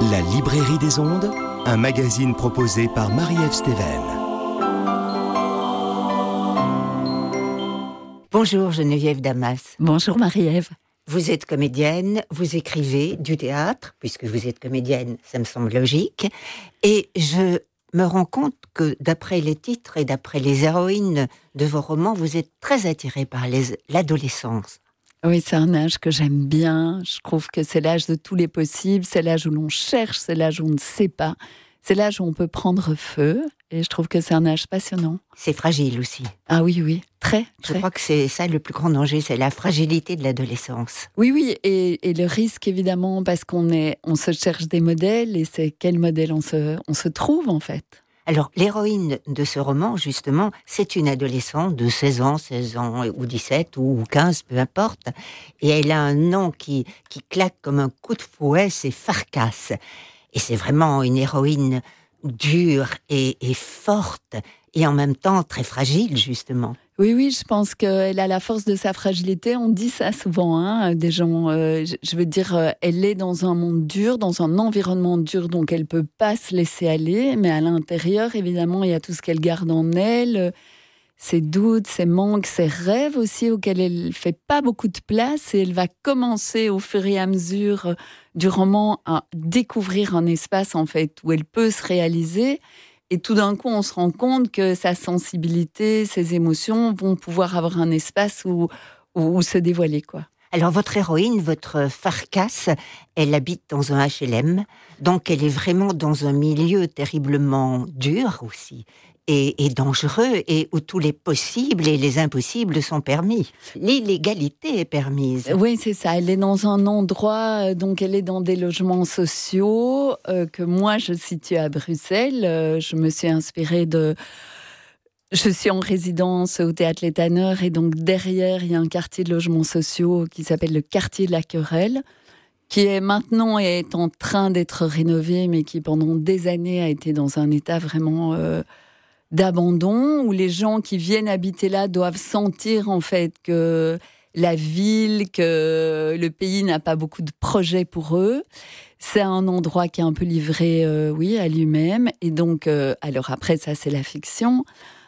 La Librairie des Ondes, un magazine proposé par Marie-Ève Stéven. Bonjour Geneviève Damas. Bonjour Marie-Ève. Vous êtes comédienne, vous écrivez du théâtre, puisque vous êtes comédienne, ça me semble logique. Et je me rends compte que d'après les titres et d'après les héroïnes de vos romans, vous êtes très attirée par l'adolescence. Oui, c'est un âge que j'aime bien. Je trouve que c'est l'âge de tous les possibles. C'est l'âge où l'on cherche, c'est l'âge où on ne sait pas. C'est l'âge où on peut prendre feu. Et je trouve que c'est un âge passionnant. C'est fragile aussi. Ah oui, très. Je crois que c'est ça le plus grand danger, c'est la fragilité de l'adolescence. Oui, et le risque évidemment, parce qu'on se cherche des modèles, et c'est quel modèle on se trouve en fait. Alors, l'héroïne de ce roman, justement, c'est une adolescente de 16 ans ou 17 ou 15, peu importe. Et elle a un nom qui claque comme un coup de fouet, c'est Farkas. Et c'est vraiment une héroïne dure et forte, et en même temps très fragile, justement. Oui, je pense qu'elle a la force de sa fragilité. On dit ça souvent, des gens. Je veux dire, elle est dans un monde dur, dans un environnement dur, donc elle peut pas se laisser aller. Mais à l'intérieur, évidemment, il y a tout ce qu'elle garde en elle, ses doutes, ses manques, ses rêves aussi, auxquels elle fait pas beaucoup de place. Et elle va commencer, au fur et à mesure du roman, à découvrir un espace en fait où elle peut se réaliser. Et tout d'un coup, on se rend compte que sa sensibilité, ses émotions vont pouvoir avoir un espace où se dévoiler, quoi. Alors, votre héroïne, votre Farkas, elle habite dans un HLM, donc elle est vraiment dans un milieu terriblement dur aussi, et dangereux, et où tous les possibles et les impossibles sont permis. L'illégalité est permise. Oui, c'est ça. Elle est dans un endroit, donc elle est dans des logements sociaux que moi, je situe à Bruxelles. Je me suis inspirée Je suis en résidence au Théâtre Les Tanneurs, et donc derrière, il y a un quartier de logements sociaux qui s'appelle le quartier de la Querelle, qui est maintenant en train d'être rénové, mais qui pendant des années a été dans un état vraiment d'abandon, où les gens qui viennent habiter là doivent sentir en fait que la ville, que le pays n'a pas beaucoup de projets pour eux. C'est un endroit qui est un peu livré, à lui-même. Et donc, alors après, ça c'est la fiction.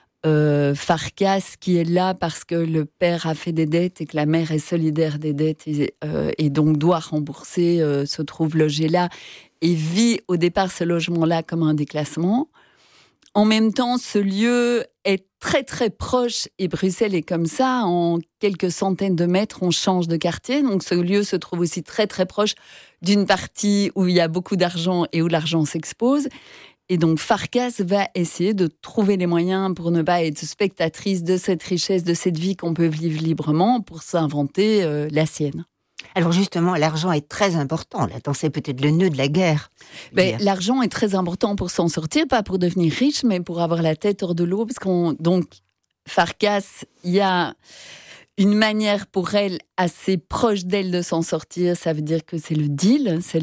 Farkas qui est là parce que le père a fait des dettes et que la mère est solidaire des dettes et donc doit rembourser, se trouve logé là et vit au départ ce logement-là comme un déclassement. En même temps, ce lieu est très très proche, et Bruxelles est comme ça, en quelques centaines de mètres, on change de quartier. Donc ce lieu se trouve aussi très très proche d'une partie où il y a beaucoup d'argent et où l'argent s'expose. Et donc Farkas va essayer de trouver les moyens pour ne pas être spectatrice de cette richesse, de cette vie qu'on peut vivre librement, pour s'inventer la sienne. Alors justement, l'argent est très important. Là, c'est peut-être le nœud de la guerre. L'argent est très important pour s'en sortir, pas pour devenir riche, mais pour avoir la tête hors de l'eau. Parce donc Farkas, il y a une manière pour elle assez proche d'elle de s'en sortir. Ça veut dire que c'est le deal, c'est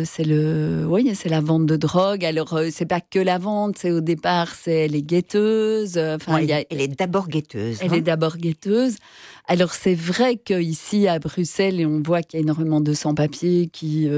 la vente de drogue. Alors c'est pas que la vente, c'est au départ, elle est guetteuse. Elle est d'abord guetteuse. Elle est d'abord guetteuse. Alors c'est vrai qu'ici à Bruxelles, et on voit qu'il y a énormément de sans-papiers qui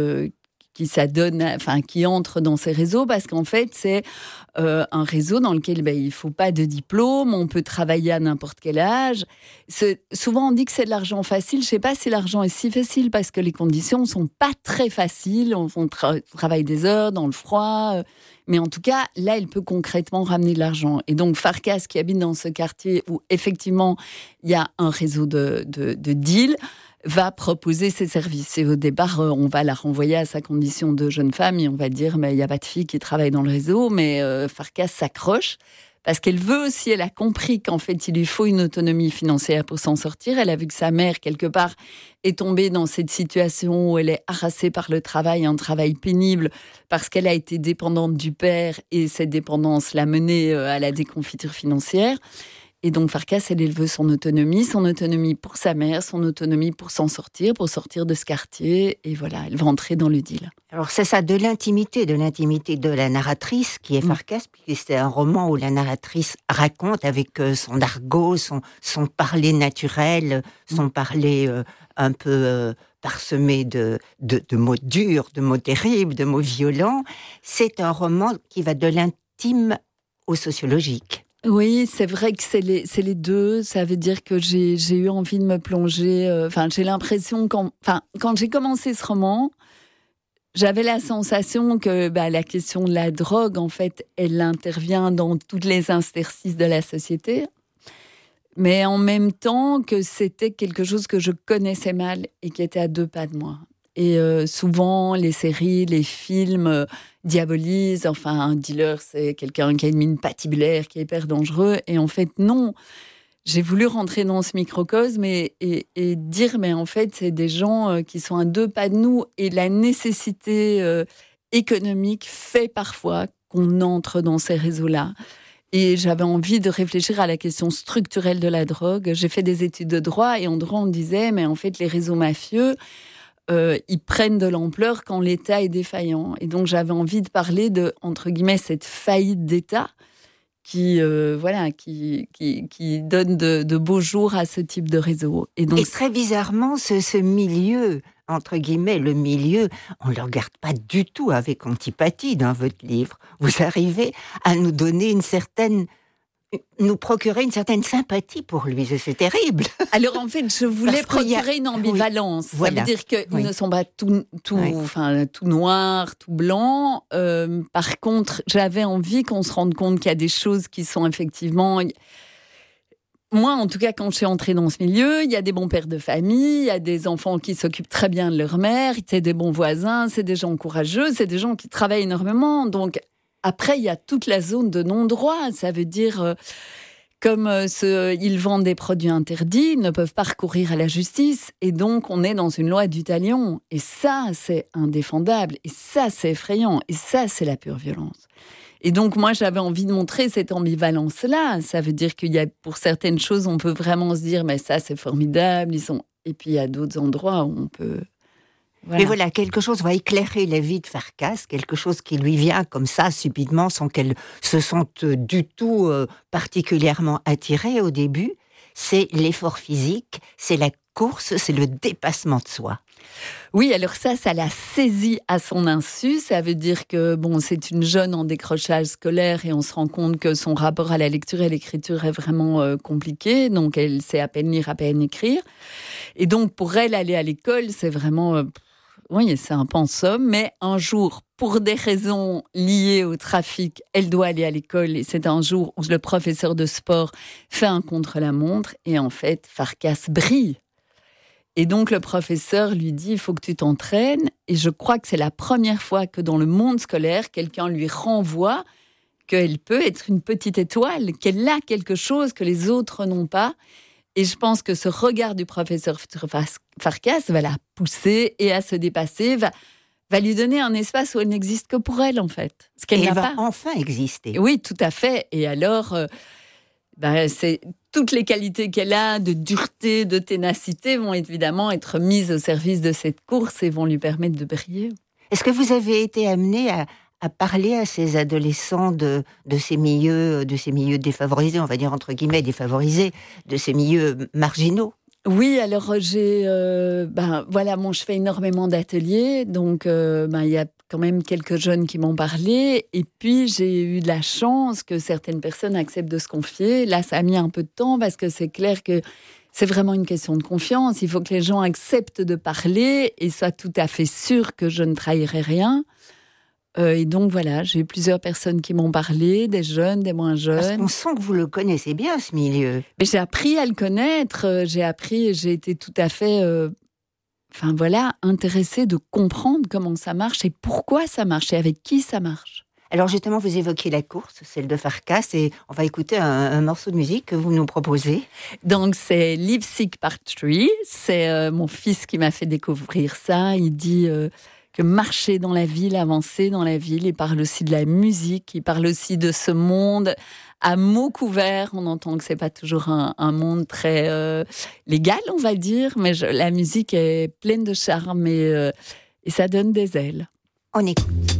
entrent dans ces réseaux, parce qu'en fait c'est un réseau dans lequel il faut pas de diplôme, on peut travailler à n'importe quel âge. Souvent on dit que c'est de l'argent facile. Je sais pas si l'argent est si facile, parce que les conditions sont pas très faciles. On travaille des heures dans le froid, mais en tout cas là elle peut concrètement ramener de l'argent. Et donc Farkas, qui habite dans ce quartier où effectivement il y a un réseau de deals, va proposer ses services. Et au départ, on va la renvoyer à sa condition de jeune femme et on va dire, mais il n'y a pas de fille qui travaille dans le réseau. Mais Farkas s'accroche parce qu'elle veut aussi, elle a compris qu'en fait, il lui faut une autonomie financière pour s'en sortir. Elle a vu que sa mère, quelque part, est tombée dans cette situation où elle est harassée par le travail, un travail pénible, parce qu'elle a été dépendante du père, et cette dépendance l'a menée à la déconfiture financière. Et donc Farkas, elle veut son autonomie pour sa mère, son autonomie pour s'en sortir, pour sortir de ce quartier. Et voilà, elle va entrer dans le deal. Alors c'est ça, de l'intimité de la narratrice qui est Farkas, puisque c'est un roman où la narratrice raconte avec son argot, son parler naturel, son parler un peu parsemé de mots durs, de mots terribles, de mots violents. C'est un roman qui va de l'intime au sociologique. Oui, c'est vrai que c'est les deux. Ça veut dire que j'ai eu envie de me plonger. J'ai l'impression quand j'ai commencé ce roman, j'avais la sensation que la question de la drogue, en fait, elle intervient dans tous les interstices de la société, mais en même temps que c'était quelque chose que je connaissais mal et qui était à 2 pas de moi. Et souvent, les séries, les films diabolisent. Enfin, un dealer, c'est quelqu'un qui a une mine patibulaire, qui est hyper dangereux. Et en fait, non. J'ai voulu rentrer dans ce microcosme et dire, mais en fait, c'est des gens qui sont à 2 pas de nous. Et la nécessité économique fait parfois qu'on entre dans ces réseaux-là. Et j'avais envie de réfléchir à la question structurelle de la drogue. J'ai fait des études de droit et en droit, on disait, mais en fait, les réseaux mafieux, ils prennent de l'ampleur quand l'État est défaillant. Et donc, j'avais envie de parler de, entre guillemets, cette faillite d'État qui donne de beaux jours à ce type de réseau. Et très bizarrement, ce milieu, entre guillemets, le milieu, on ne le regarde pas du tout avec antipathie dans votre livre. Vous arrivez à nous donner nous procurer une certaine sympathie pour lui, c'est terrible. Alors en fait, je voulais procurer une ambivalence. Oui, voilà. Ça veut dire qu'ils ne sont pas tout noir, tout blanc. Par contre, j'avais envie qu'on se rende compte qu'il y a des choses qui sont effectivement... Moi, en tout cas, quand je suis entrée dans ce milieu, il y a des bons pères de famille, il y a des enfants qui s'occupent très bien de leur mère, c'est des bons voisins, c'est des gens courageux, c'est des gens qui travaillent énormément. Donc, après, il y a toute la zone de non-droit. Ça veut dire, ils vendent des produits interdits, ils ne peuvent pas recourir à la justice. Et donc, on est dans une loi du talion. Et ça, c'est indéfendable. Et ça, c'est effrayant. Et ça, c'est la pure violence. Et donc, moi, j'avais envie de montrer cette ambivalence-là. Ça veut dire qu'il y a, pour certaines choses, on peut vraiment se dire, mais ça, c'est formidable. Et puis, il y a d'autres endroits où on peut... Voilà. Mais voilà, quelque chose va éclairer la vie de Farkas, quelque chose qui lui vient comme ça, subitement, sans qu'elle se sente du tout particulièrement attirée au début. C'est l'effort physique, c'est la course, c'est le dépassement de soi. Oui, alors ça l'a saisi à son insu. Ça veut dire que, c'est une jeune en décrochage scolaire et on se rend compte que son rapport à la lecture et à l'écriture est vraiment compliqué. Donc, elle sait à peine lire, à peine écrire. Et donc, pour elle, aller à l'école, c'est vraiment... Oui, c'est un pensum, mais un jour, pour des raisons liées au trafic, elle doit aller à l'école et c'est un jour où le professeur de sport fait un contre-la-montre et en fait, Farkas brille. Et donc, le professeur lui dit, il faut que tu t'entraînes. Et je crois que c'est la première fois que dans le monde scolaire, quelqu'un lui renvoie qu'elle peut être une petite étoile, qu'elle a quelque chose que les autres n'ont pas. Et je pense que ce regard du professeur Farkas va la pousser et à se dépasser, va lui donner un espace où elle n'existe que pour elle, en fait. Ce qu'elle n'a pas. Enfin exister. Oui, tout à fait. Et alors, c'est toutes les qualités qu'elle a, de dureté, de ténacité, vont évidemment être mises au service de cette course et vont lui permettre de briller. Est-ce que vous avez été amenée à parler à ces adolescents de ces milieux défavorisés, on va dire entre guillemets défavorisés, de ces milieux marginaux? Oui, alors je fais énormément d'ateliers, donc il y a quand même quelques jeunes qui m'ont parlé, et puis j'ai eu de la chance que certaines personnes acceptent de se confier. Là, ça a mis un peu de temps parce que c'est clair que c'est vraiment une question de confiance. Il faut que les gens acceptent de parler et soient tout à fait sûrs que je ne trahirai rien. Et donc voilà, j'ai eu plusieurs personnes qui m'ont parlé, des jeunes, des moins jeunes. Parce qu'on sent que vous le connaissez bien, ce milieu. Mais j'ai appris à le connaître, j'ai été tout à fait, intéressée de comprendre comment ça marche et pourquoi ça marche et avec qui ça marche. Alors justement, vous évoquez la course, celle de Farkas, et on va écouter un morceau de musique que vous nous proposez. Donc c'est Lipstick Part 3, c'est mon fils qui m'a fait découvrir ça, il dit... que marcher dans la ville, avancer dans la ville. Il parle aussi de la musique, il parle aussi de ce monde à mots couverts. On entend que c'est pas toujours un monde très légal, on va dire, mais la musique est pleine de charme et ça donne des ailes. On écoute.